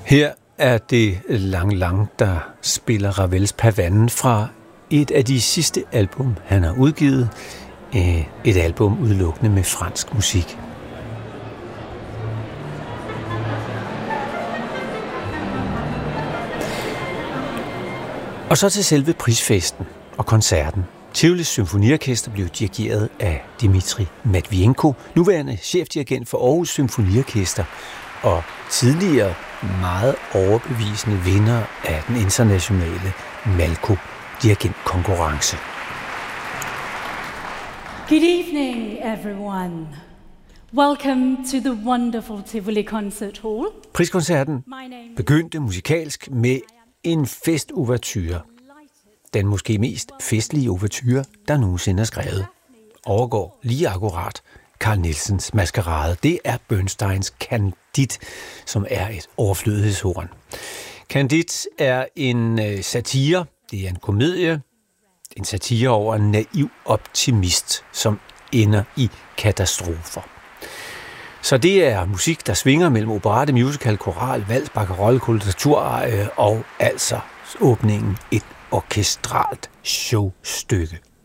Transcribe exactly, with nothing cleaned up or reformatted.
Her er det Lang Lang, der spiller Ravels Pavanen fra et af de sidste album, han har udgivet. Et album udelukkende med fransk musik. Og så til selve prisfesten og koncerten. Tivolis Symfoniorkester blev dirigeret af Dmitri Matvienko, nuværende chefdirigent for Aarhus Symfoniorkester og tidligere meget overbevisende vinder af den internationale Malko dirigentkonkurrence. Good evening, everyone. Welcome to the wonderful Tivoli Concert Hall. Priskoncerten begyndte musikalsk med en festouverture. Den måske mest festlige ouverture, der nogensinde er skrevet. Overgår lige akkurat Carl Nielsens Maskerade. Det er Bernsteins Candide, som er et overflødighedshorn. Candide er en satire, det er en komedie, en satire over en naiv optimist, som ender i katastrofer. Så det er musik, der svinger mellem operette, musical, choral, vals, barcarolle, koloratureje og altså åbningen et orkestralt showstykke.